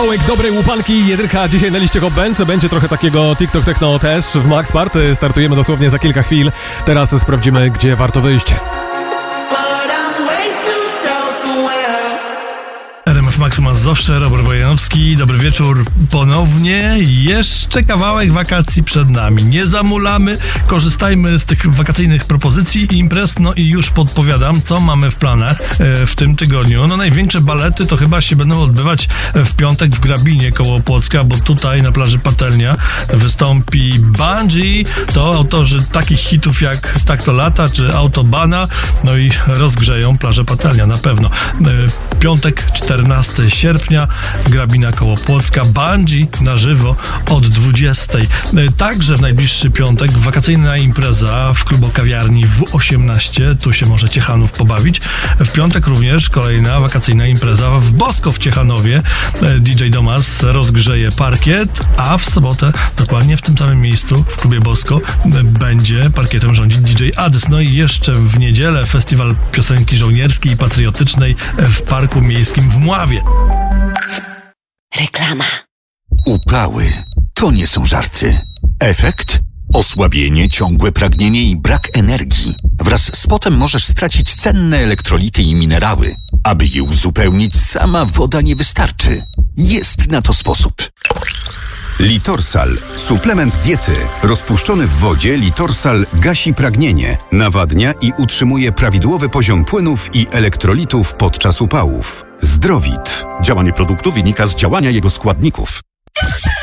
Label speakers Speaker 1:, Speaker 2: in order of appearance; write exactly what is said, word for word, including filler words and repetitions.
Speaker 1: Dobrej łupanki, jedynka dzisiaj na liście Hot Bands. Będzie trochę takiego TikTok Techno też w Max Party. Startujemy dosłownie za kilka chwil. Teraz sprawdzimy, gdzie warto wyjść.
Speaker 2: R M F Max Mazowsze, Robert Bojanowski, dobry wieczór ponownie. Jeszcze kawałek wakacji przed nami. Nie zamulamy, korzystajmy z tych wakacyjnych propozycji i imprez. No i już podpowiadam, co mamy w planach e, w tym tygodniu. No największe balety to chyba się będą odbywać w piątek w Grabinie koło Płocka, bo tutaj na plaży Patelnia wystąpi Bungie. To autorzy takich hitów jak Tak to lata czy Autobana. No i rozgrzeją plażę Patelnia na pewno. E, piątek czternastego sierpnia, Grabina koło Płocka, Bungie na żywo od dwudziestej. Także w najbliższy piątek wakacyjna impreza w klubu kawiarni W osiemnaście. Tu się może Ciechanów pobawić. W piątek również kolejna wakacyjna impreza w Bosko w Ciechanowie. D J Domas rozgrzeje parkiet, a w sobotę dokładnie w tym samym miejscu w klubie Bosko będzie parkietem rządzić D J Adys. No i jeszcze w niedzielę festiwal piosenki żołnierskiej i patriotycznej w Parku Miejskim w Mławie.
Speaker 3: Reklama.
Speaker 4: Upały to nie są żarty. Efekt? Osłabienie, ciągłe pragnienie i brak energii. Wraz z potem możesz stracić cenne elektrolity i minerały. Aby je uzupełnić, sama woda nie wystarczy. Jest na to sposób.
Speaker 5: Litorsal. Suplement diety. Rozpuszczony w wodzie Litorsal gasi pragnienie, nawadnia i utrzymuje prawidłowy poziom płynów i elektrolitów podczas upałów. Zdrowit.
Speaker 4: Działanie produktu wynika z działania jego składników.